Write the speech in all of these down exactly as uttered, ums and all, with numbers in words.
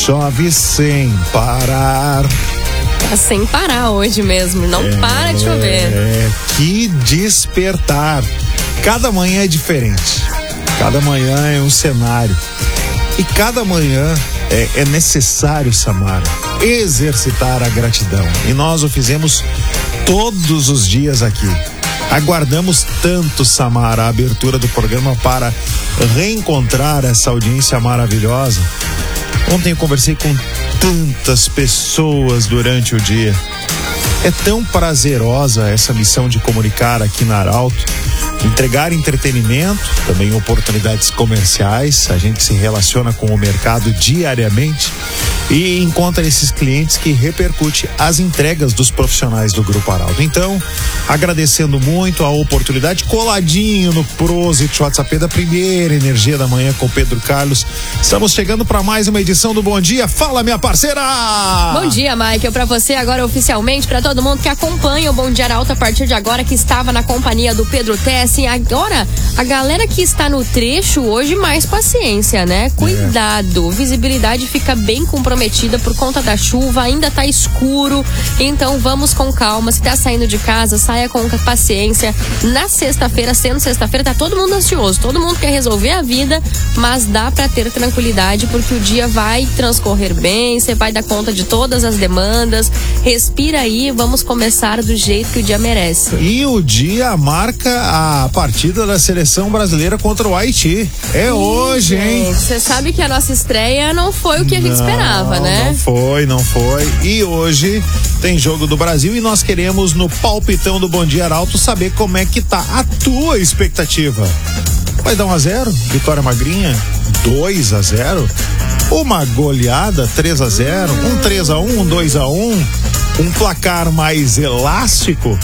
chove sem parar. Tá sem parar hoje mesmo, não é, para de chover. É, que despertar. Cada manhã é diferente. Cada manhã é um cenário. E cada manhã é, é necessário, Samara, exercitar a gratidão. E nós o fizemos todos os dias aqui. Aguardamos tanto, Samara, a abertura do programa para reencontrar essa audiência maravilhosa. Ontem eu conversei com tantas pessoas durante o dia. É tão prazerosa essa missão de comunicar aqui na Arauto, entregar entretenimento, também oportunidades comerciais. A gente se relaciona com o mercado diariamente e encontra esses clientes que repercute as entregas dos profissionais do Grupo Arauto. Então, agradecendo muito a oportunidade, coladinho no Prozit WhatsApp da primeira Energia da Manhã com Pedro Carlos. Estamos chegando para mais uma edição do Bom Dia. Fala, minha parceira! Bom dia, Michael, para você agora oficialmente, para todo mundo que acompanha o Bom Dia Arauto a partir de agora, que estava na companhia do Pedro Tessin. Agora, a galera que está no trecho hoje, mais paciência, né? Cuidado, é. Visibilidade fica bem comprometida por conta da chuva, ainda tá escuro, então vamos com calma. Se tá saindo de casa, saia com paciência. Na sexta-feira, sendo sexta-feira, tá todo mundo ansioso, todo mundo quer resolver a vida, mas dá pra ter tranquilidade, porque o dia vai transcorrer bem, você vai dar conta de todas as demandas. Respira aí, vamos começar do jeito que o dia merece. E o dia marca a partida da seleção brasileira contra o Haiti. É Ih, hoje, hein? Você sabe que a nossa estreia não foi o que a gente não, esperava, né? Não foi, não foi. E hoje tem jogo do Brasil e nós queremos, no palpitão do Bom Dia Arauto, saber como é que tá a tua expectativa. Vai dar um a zero? Vitória magrinha? dois a zero? Uma goleada? três a zero? Um três a um? Um dois a um? Um placar mais elástico?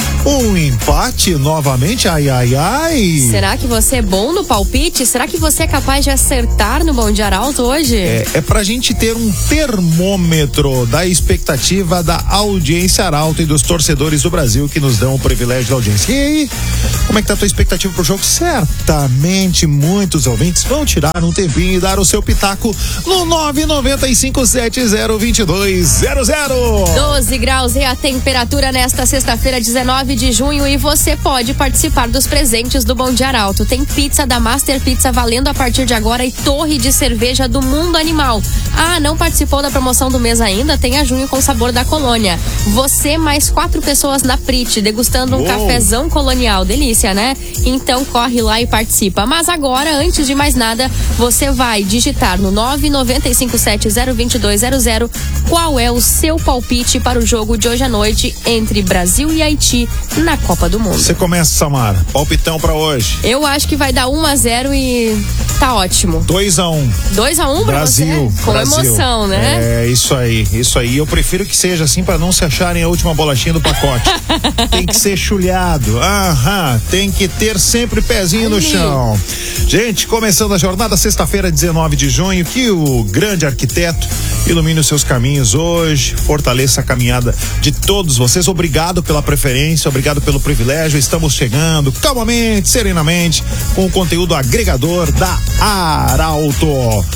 Um empate novamente? Ai, ai, ai. Será que você é bom no palpite? Será que você é capaz de acertar no Bom Dia Arauto hoje? É, é pra gente ter um termômetro da expectativa da audiência Arauto e dos torcedores do Brasil que nos dão o privilégio da audiência. E aí, como é que tá a tua expectativa pro jogo? Certamente muitos ouvintes vão tirar um tempinho e dar o seu pitaco no nove nove cinco sete zero dois dois zero zero. doze graus é a temperatura nesta sexta-feira, dezenove de junho, e você pode participar dos presentes do Bom Dia Arauto. Tem pizza da Master Pizza valendo a partir de agora e torre de cerveja do Mundo Animal. Ah, não participou da promoção do mês ainda? Tem a junho com sabor da colônia. Você mais quatro pessoas na Prit, degustando um Uou. cafezão colonial. Delícia, né? Então corre lá e participa. Mas agora, antes de mais nada, você vai digitar no nove nove cinco sete zero dois dois zero zero qual é o seu palpite para o jogo de hoje à noite entre Brasil e Haiti na Copa do Mundo. Você começa, Samara. Palpitão pra hoje. Eu acho que vai dar um a zero e tá ótimo. dois a um. dois a um pra Brasil, você? Com Brasil. emoção, né? É, isso aí, isso aí. Eu prefiro que seja assim pra não se acharem a última bolachinha do pacote. Tem que ser chulhado. Aham, tem que ter sempre pezinho no chão. Gente, começando a jornada, sexta-feira, dezenove de junho, que o grande arquiteto ilumine os seus caminhos hoje, fortaleça a caminhada de todos vocês. Obrigado pela preferência, obrigado pelo privilégio. Estamos chegando calmamente, serenamente, com o conteúdo agregador da Arauto.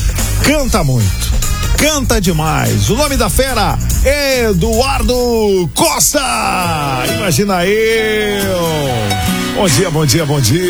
Canta muito, canta demais. O nome da fera, Eduardo Costa. Imagina eu. Bom dia, bom dia, bom dia.